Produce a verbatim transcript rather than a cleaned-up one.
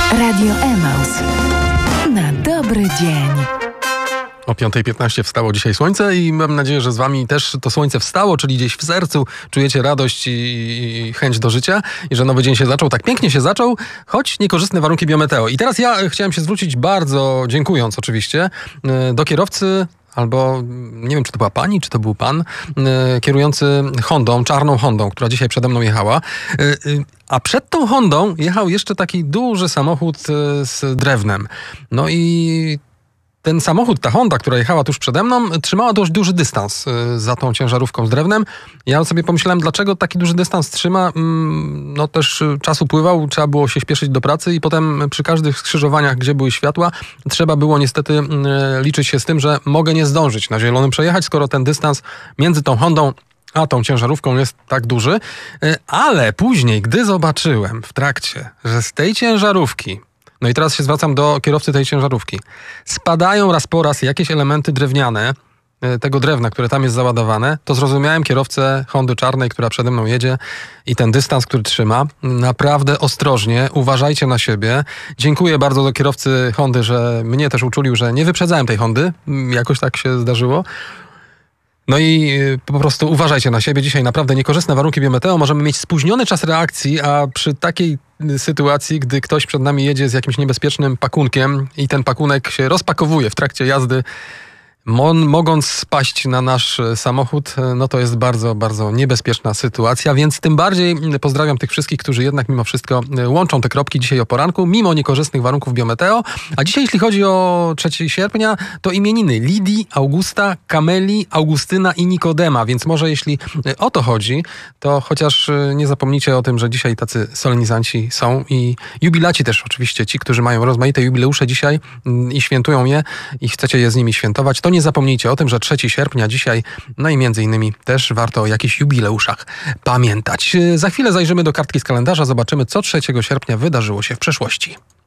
Radio Emaus. Na dobry dzień. O piąta piętnaście wstało dzisiaj słońce i mam nadzieję, że z wami też to słońce wstało, czyli gdzieś w sercu czujecie radość i chęć do życia i że nowy dzień się zaczął. Tak pięknie się zaczął, choć niekorzystne warunki biometeo. I teraz ja chciałem się zwrócić bardzo, dziękując oczywiście, do kierowcy albo nie wiem, czy to była pani, czy to był pan, kierujący Hondą, czarną Hondą, która dzisiaj przede mną jechała. A przed tą Hondą jechał jeszcze taki duży samochód z drewnem. No i ten samochód, ta Honda, która jechała tuż przede mną, trzymała dość duży dystans za tą ciężarówką z drewnem. Ja sobie pomyślałem, dlaczego taki duży dystans trzyma. No też czas upływał, trzeba było się śpieszyć do pracy i potem przy każdych skrzyżowaniach, gdzie były światła, trzeba było niestety liczyć się z tym, że mogę nie zdążyć na zielonym przejechać, skoro ten dystans między tą Hondą a tą ciężarówką jest tak duży. Ale później, gdy zobaczyłem w trakcie, że z tej ciężarówki, no i teraz się zwracam do kierowcy tej ciężarówki, spadają raz po raz jakieś elementy drewniane, tego drewna, które tam jest załadowane, to zrozumiałem kierowcę Hondy czarnej, która przede mną jedzie i ten dystans, który trzyma. Naprawdę ostrożnie, uważajcie na siebie. Dziękuję bardzo do kierowcy Hondy, że mnie też uczulił, że nie wyprzedzałem tej Hondy. Jakoś tak się zdarzyło. No i po prostu uważajcie na siebie. Dzisiaj naprawdę niekorzystne warunki biometeo. Możemy mieć spóźniony czas reakcji, a przy takiej sytuacji, gdy ktoś przed nami jedzie z jakimś niebezpiecznym pakunkiem i ten pakunek się rozpakowuje w trakcie jazdy, Mon, mogąc spaść na nasz samochód, no to jest bardzo, bardzo niebezpieczna sytuacja, więc tym bardziej pozdrawiam tych wszystkich, którzy jednak mimo wszystko łączą te kropki dzisiaj o poranku, mimo niekorzystnych warunków biometeo. A dzisiaj, jeśli chodzi o trzeciego sierpnia, to imieniny Lidii, Augusta, Kameli, Augustyna i Nikodema, więc może jeśli o to chodzi, to chociaż nie zapomnijcie o tym, że dzisiaj tacy solenizanci są i jubilaci też oczywiście, ci, którzy mają rozmaite jubileusze dzisiaj i świętują je i chcecie je z nimi świętować, to nie zapomnijcie o tym, że trzeciego sierpnia dzisiaj, no i między innymi też warto o jakichś jubileuszach pamiętać. Za chwilę zajrzymy do kartki z kalendarza, zobaczymy, co trzeciego sierpnia wydarzyło się w przeszłości.